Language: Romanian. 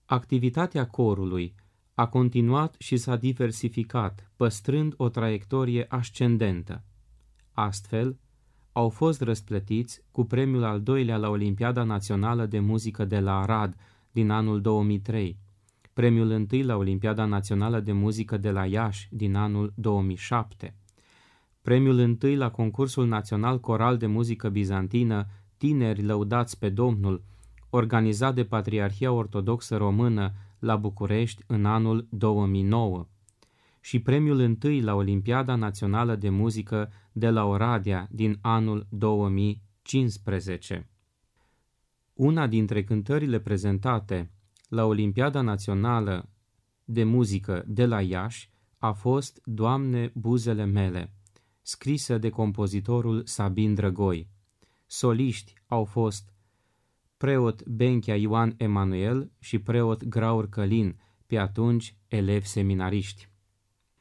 Activitatea corului a continuat și s-a diversificat, păstrând o traiectorie ascendentă. Astfel, au fost răsplătiți cu premiul al doilea la Olimpiada Națională de Muzică de la Arad din anul 2003, premiul întâi la Olimpiada Națională de Muzică de la Iași din anul 2007, premiul întâi la Concursul Național Coral de Muzică Bizantină Tineri Lăudați pe Domnul, organizat de Patriarhia Ortodoxă Română la București în anul 2009, și premiul întâi la Olimpiada Națională de Muzică de la Oradea din anul 2015. Una dintre cântările prezentate la Olimpiada Națională de Muzică de la Iași a fost Doamne, buzele mele, scrisă de compozitorul Sabin Drăgoi. Soliști au fost preot Benchea Ioan Emanuel și preot Graur Călin, pe atunci elevi seminariști.